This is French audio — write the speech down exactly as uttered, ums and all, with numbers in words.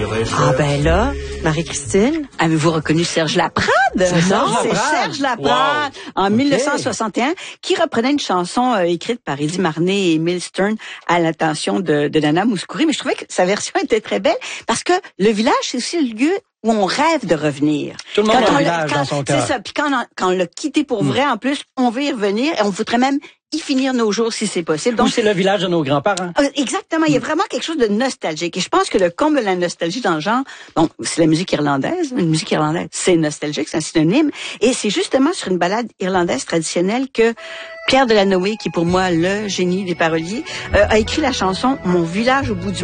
Ah ben là, Marie-Christine, avez-vous reconnu Serge Laprade? C'est Non, Serge c'est Laprade. Serge Laprade, Wow. en Okay. dix-neuf cent soixante et un, qui reprenait une chanson euh, écrite par Eddie Marnay et Emile Stern à l'attention de, de Nana Mouskouri. Mais je trouvais que sa version était très belle parce que le village, c'est aussi le lieu où on rêve de revenir. Tout le monde Quand a on un l'a- village quand- dans son C'est cœur. ça. Puis quand on, a- quand on l'a quitté pour vrai, en plus, on veut y revenir et on voudrait même y finir nos jours si c'est possible. Ou Donc, c'est le village de nos grands-parents. euh, exactement. Il y a vraiment quelque chose de nostalgique. Et je pense que le comble de la nostalgie dans le genre, bon, c'est la musique irlandaise. Une musique irlandaise, c'est nostalgique, c'est un synonyme. Et c'est justement sur une ballade irlandaise traditionnelle que Pierre Delanoë, qui est pour moi le génie des paroliers, euh, a écrit la chanson « Mon village au bout du monde ».